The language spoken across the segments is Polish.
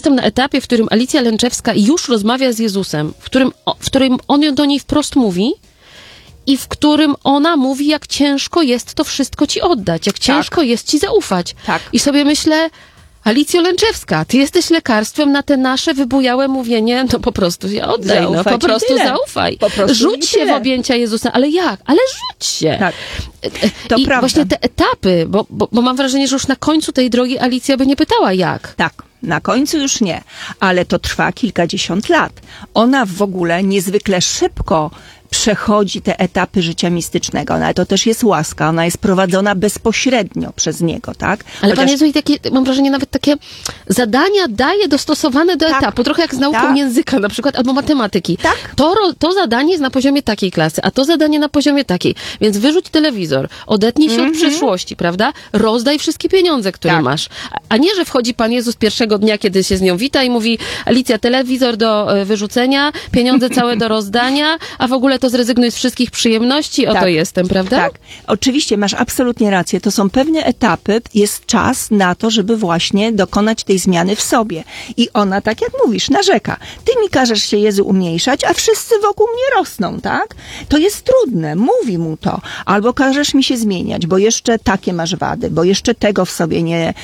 jestem na etapie, w którym Alicja Lęczewska już rozmawia z Jezusem, w którym on do niej wprost mówi i w którym ona mówi, jak ciężko jest to wszystko ci oddać, jak ciężko jest ci zaufać. Tak. I sobie myślę, Alicjo Lęczewska, ty jesteś lekarstwem na te nasze wybujałe mówienie, no po prostu się oddaj, Zaufać no po prostu tyle. zaufaj. Po prostu Rzuć się w objęcia Jezusa, ale jak? Ale rzuć się. Tak. To I prawda. właśnie te etapy, bo mam wrażenie, że już na końcu tej drogi Alicja by nie pytała jak. Tak, na końcu już nie, ale to trwa kilkadziesiąt lat. Ona w ogóle niezwykle szybko przechodzi te etapy życia mistycznego, no ale to też jest łaska, ona jest prowadzona bezpośrednio przez niego, tak? Ale Pan Jezu, i takie, mam wrażenie, nawet takie zadania daje dostosowane do etapu, trochę jak z nauką języka na przykład, albo matematyki. Tak. To zadanie jest na poziomie takiej klasy, a to zadanie na poziomie takiej. Więc wyrzuć telewizor, odetnij się od przyszłości, prawda? Rozdaj wszystkie pieniądze, które masz. A nie, że wchodzi Pan Jezus pierwszego dnia, kiedy się z nią wita i mówi: Alicja, telewizor do wyrzucenia, pieniądze całe do rozdania, a w ogóle to zrezygnuj z wszystkich przyjemności, oto jestem, prawda? Tak, oczywiście masz absolutnie rację. To są pewne etapy, jest czas na to, żeby właśnie dokonać tej zmiany w sobie. I ona, tak jak mówisz, narzeka. Ty mi każesz się, Jezu, umniejszać, a wszyscy wokół mnie rosną, tak? To jest trudne, mówi mu to. Albo każesz mi się zmieniać, bo jeszcze takie masz wady, bo jeszcze tego w sobie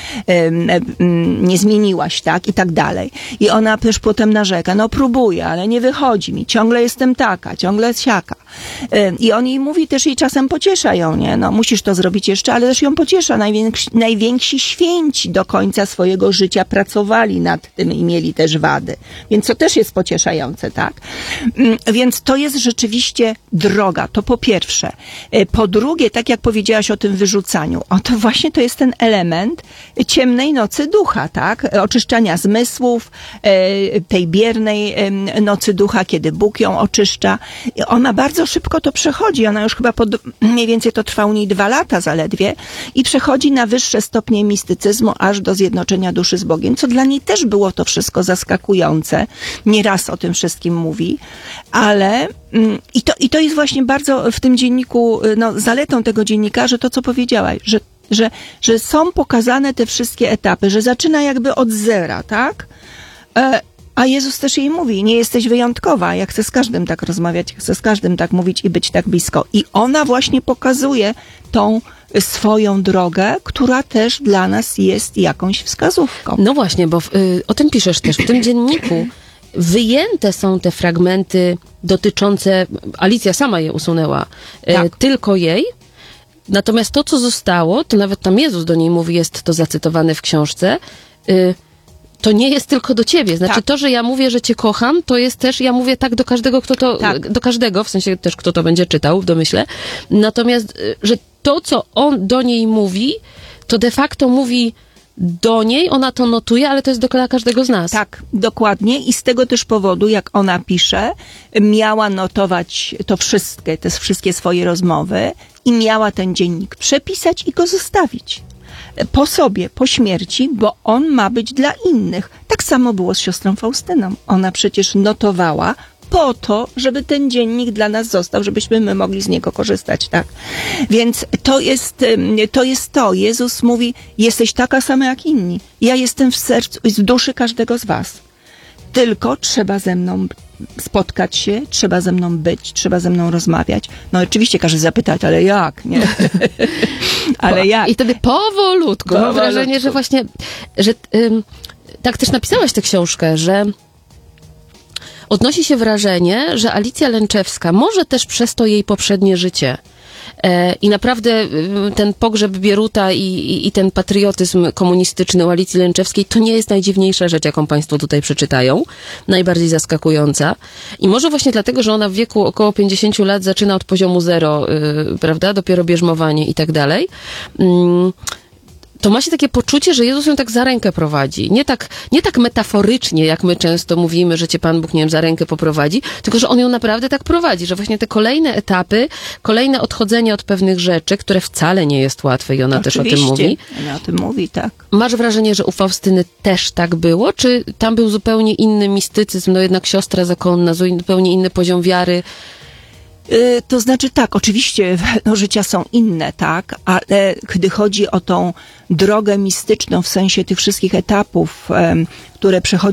nie zmieniłaś, tak? I tak dalej. I ona też potem narzeka, no próbuję, ale nie wychodzi mi, ciągle jestem taka, ciągle siaka. I on jej mówi, też jej czasem pociesza ją, nie? No musisz to zrobić jeszcze, ale też ją pociesza. Najwięksi święci do końca swojego życia pracowali nad tym i mieli też wady. Więc to też jest pocieszające, tak? Więc to jest rzeczywiście droga, to po pierwsze. Po drugie, tak jak powiedziałaś o tym wyrzucaniu, to właśnie to jest ten element ciemnej nocy ducha, tak? Oczyszczania zmysłów, tej biernej nocy ducha, kiedy Bóg ją oczyszcza. Ona bardzo szybko to przechodzi. Ona już chyba mniej więcej to trwa u niej 2 lata zaledwie i przechodzi na wyższe stopnie mistycyzmu aż do zjednoczenia duszy z Bogiem, co dla niej też było to wszystko zaskakujące. Nieraz o tym wszystkim mówi, ale i to jest właśnie bardzo w tym dzienniku, no, zaletą tego dziennika, że to, co powiedziałaś, że są pokazane te wszystkie etapy, że zaczyna jakby od zera, tak? A Jezus też jej mówi, nie jesteś wyjątkowa, ja chcę z każdym tak rozmawiać, chcę z każdym tak mówić i być tak blisko. I ona właśnie pokazuje tą swoją drogę, która też dla nas jest jakąś wskazówką. No właśnie, bo o tym piszesz też w tym dzienniku. Wyjęte są te fragmenty dotyczące, Alicja sama je usunęła, tylko jej. Natomiast to, co zostało, to nawet tam Jezus do niej mówi, jest to zacytowane w książce, to nie jest tylko do ciebie. Znaczy to, że ja mówię, że cię kocham, to jest też, ja mówię tak do każdego, kto to, do każdego, w sensie też kto to będzie czytał, w domyśle. Natomiast, że to, co on do niej mówi, to de facto mówi do niej, ona to notuje, ale to jest dla każdego z nas. Tak, dokładnie. I z tego też powodu, jak ona pisze, miała notować te wszystkie swoje rozmowy i miała ten dziennik przepisać i go zostawić po sobie, po śmierci, bo on ma być dla innych. Tak samo było z siostrą Faustyną. Ona przecież notowała po to, żeby ten dziennik dla nas został, żebyśmy my mogli z niego korzystać, tak? Więc to jest to. Jezus mówi, jesteś taka sama jak inni. Ja jestem w sercu i w duszy każdego z was. Tylko trzeba ze mną spotkać się, trzeba ze mną być, trzeba ze mną rozmawiać. No oczywiście każdy zapytać, ale jak, nie? Ale jak? I wtedy powolutku. Mam wrażenie, że właśnie, że tak też napisałaś tę książkę, że odnosi się wrażenie, że Alicja Lęczewska, może też przez to jej poprzednie życie, i naprawdę ten pogrzeb Bieruta i ten patriotyzm komunistyczny u Alicji Lęczewskiej to nie jest najdziwniejsza rzecz, jaką państwo tutaj przeczytają. Najbardziej zaskakująca. I może właśnie dlatego, że ona w wieku około 50 lat zaczyna od poziomu 0, prawda? Dopiero bierzmowanie i tak dalej. To ma się takie poczucie, że Jezus ją tak za rękę prowadzi. Nie tak metaforycznie, jak my często mówimy, że cię Pan Bóg, nie wiem, za rękę poprowadzi, tylko że on ją naprawdę tak prowadzi, że właśnie te kolejne etapy, kolejne odchodzenie od pewnych rzeczy, które wcale nie jest łatwe i ona też o tym mówi. Ona o tym mówi, tak. Masz wrażenie, że u Faustyny też tak było? Czy tam był zupełnie inny mistycyzm, no jednak siostra zakonna, zupełnie inny poziom wiary? To znaczy tak, oczywiście życia są inne, tak, ale gdy chodzi o tą drogę mistyczną w sensie tych wszystkich etapów, które przechodzi